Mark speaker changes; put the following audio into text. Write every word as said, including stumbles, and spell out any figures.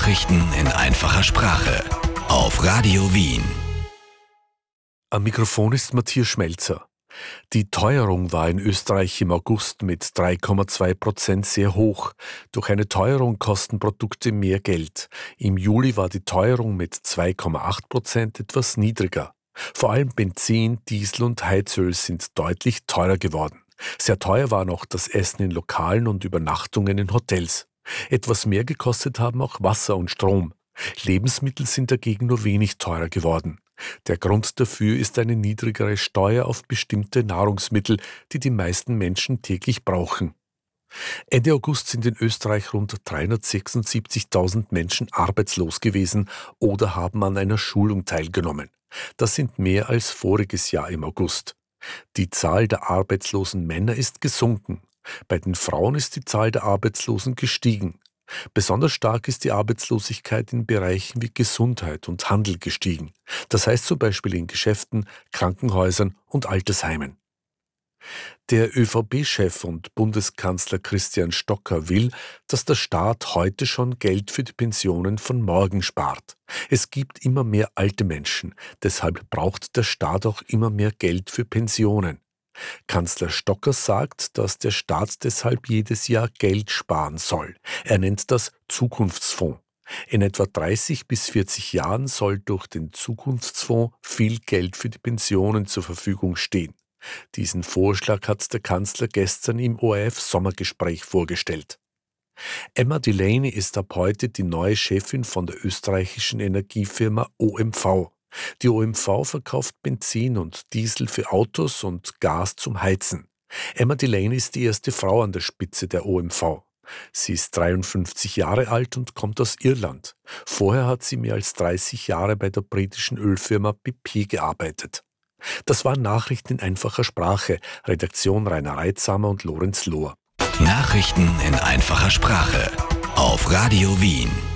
Speaker 1: Nachrichten in einfacher Sprache auf Radio Wien.
Speaker 2: Am Mikrofon ist Matthias Schmelzer. Die Teuerung war in Österreich im August mit drei Komma zwei Prozent sehr hoch. Durch eine Teuerung kosten Produkte mehr Geld. Im Juli war die Teuerung mit zwei Komma acht Prozent etwas niedriger. Vor allem Benzin, Diesel und Heizöl sind deutlich teurer geworden. Sehr teuer war noch das Essen in Lokalen und Übernachtungen in Hotels. Etwas mehr gekostet haben auch Wasser und Strom. Lebensmittel sind dagegen nur wenig teurer geworden. Der Grund dafür ist eine niedrigere Steuer auf bestimmte Nahrungsmittel, die die meisten Menschen täglich brauchen. Ende August sind in Österreich rund dreihundertsechsundsiebzigtausend Menschen arbeitslos gewesen oder haben an einer Schulung teilgenommen. Das sind mehr als voriges Jahr im August. Die Zahl der arbeitslosen Männer ist gesunken. Bei den Frauen ist die Zahl der Arbeitslosen gestiegen. Besonders stark ist die Arbeitslosigkeit in Bereichen wie Gesundheit und Handel gestiegen. Das heißt zum Beispiel in Geschäften, Krankenhäusern und Altersheimen. Der ÖVP-Chef und Bundeskanzler Christian Stocker will, dass der Staat heute schon Geld für die Pensionen von morgen spart. Es gibt immer mehr alte Menschen, deshalb braucht der Staat auch immer mehr Geld für Pensionen. Kanzler Stocker sagt, dass der Staat deshalb jedes Jahr Geld sparen soll. Er nennt das Zukunftsfonds. In etwa dreißig bis vierzig Jahren soll durch den Zukunftsfonds viel Geld für die Pensionen zur Verfügung stehen. Diesen Vorschlag hat der Kanzler gestern im O R F-Sommergespräch vorgestellt. Emma Delaney ist ab heute die neue Chefin von der österreichischen Energiefirma O M V. Die O M V verkauft Benzin und Diesel für Autos und Gas zum Heizen. Emma Delaney ist die erste Frau an der Spitze der O M V. Sie ist dreiundfünfzig Jahre alt und kommt aus Irland. Vorher hat sie mehr als dreißig Jahre bei der britischen Ölfirma B P gearbeitet. Das waren Nachrichten in einfacher Sprache. Redaktion Rainer Reitsamer und Lorenz Lohr.
Speaker 1: Nachrichten in einfacher Sprache auf Radio Wien.